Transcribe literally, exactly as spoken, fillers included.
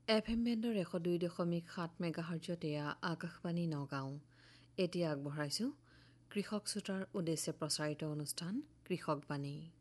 F M বেণ্ডৰ এশ দুই দশমিক সাত মেগাহাৰ্জত এয়া আকাশবাণী নগাঁও। এতিয়া আগবঢ়াইছো কৃষক শ্ৰোতাৰ উদ্দেশ্যে প্ৰচাৰিত অনুষ্ঠান কৃষকবাণী।